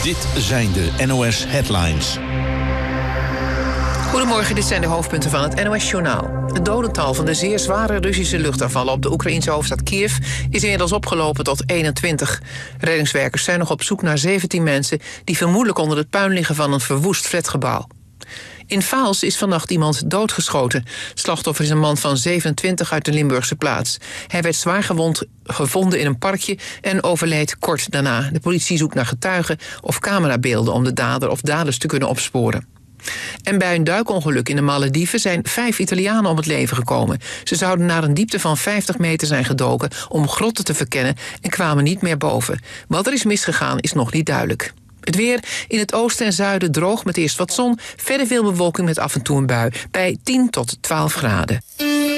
Dit zijn de NOS Headlines. Goedemorgen, dit zijn de hoofdpunten van het NOS-journaal. Het dodental van de zeer zware Russische luchtaanvallen op de Oekraïense hoofdstad Kiev is inmiddels opgelopen tot 21. Reddingswerkers zijn nog op zoek naar 17 mensen die vermoedelijk onder het puin liggen van een verwoest flatgebouw. In Vaals is vannacht iemand doodgeschoten. Slachtoffer is een man van 27 uit de Limburgse plaats. Hij werd zwaar gewond gevonden in een parkje en overleed kort daarna. De politie zoekt naar getuigen of camerabeelden om de dader of daders te kunnen opsporen. En bij een duikongeluk in de Malediven zijn 5 Italianen om het leven gekomen. Ze zouden naar een diepte van 50 meter zijn gedoken om grotten te verkennen en kwamen niet meer boven. Wat er is misgegaan is nog niet duidelijk. Het weer: in het oosten en zuiden droog met eerst wat zon. Verder veel bewolking met af en toe een bui bij 10 tot 12 graden.